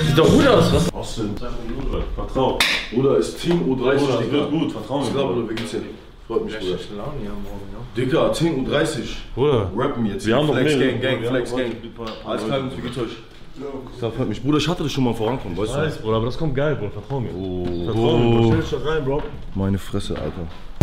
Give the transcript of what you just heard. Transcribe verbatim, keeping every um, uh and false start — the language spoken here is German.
Sieht doch gut aus, was? Austin, vertrau. Bruder, ist Team U dreißig, Bruder, Digga. wird gut, vertrau mir. Ich glaube, wir geht's hier. Freut mich, Bruder. Laune hier morgen, ja. Digga, Team U dreißig. Bruder, Rappen jetzt. wir haben noch Flex mehr. Gang, Gang, Flex Gang. Alles klar, wie geht's euch? Das freut mich. Bruder, ich hatte das schon mal vorankommen, weißt du? Weiß, Bruder, aber das kommt geil, Bruder, vertrau mir. Oh, Vertrau mir, Bro. Stell dich da rein, Bro. meine Fresse, Alter.